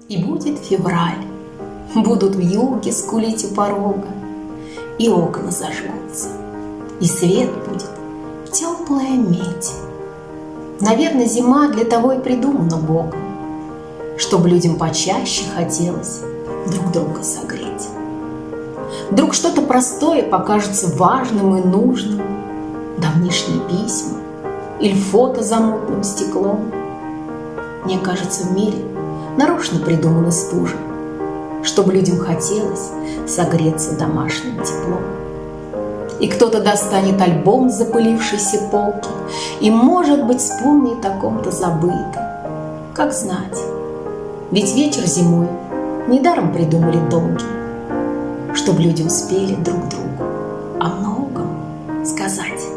И будет февраль, будут вьюги скулить у порога, и окна зажгутся, и свет будет теплая медь. Наверное, зима для того и придумана Богом, чтобы людям почаще хотелось друг друга согреть. Вдруг что-то простое покажется важным и нужным, давнишние письма или фото за мутным стеклом. Мне кажется, в мире нарочно придумана стужа, чтобы людям хотелось согреться домашним теплом. И кто-то достанет альбом с запылившейся полки и, может быть, вспомнит о ком-то забытом. Как знать, ведь вечер зимой недаром придумали долгий, чтобы люди успели друг другу о многом сказать.